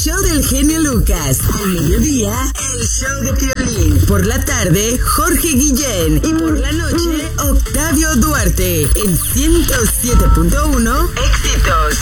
show del genio Lucas. Al mediodía, el show de Piolín. Por la tarde, Jorge Guillén. Y por la noche, Octavio Duarte. En 107.1, Éxitos.